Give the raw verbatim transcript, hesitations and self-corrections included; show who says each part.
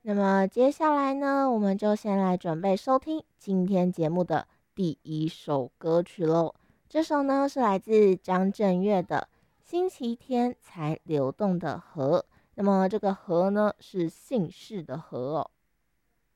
Speaker 1: 那么接下来呢，我们就先来准备收听今天节目的第一首歌曲喽。这首呢是来自张震岳的《星期天才流动的河》。那么这个河呢是姓氏的河哦。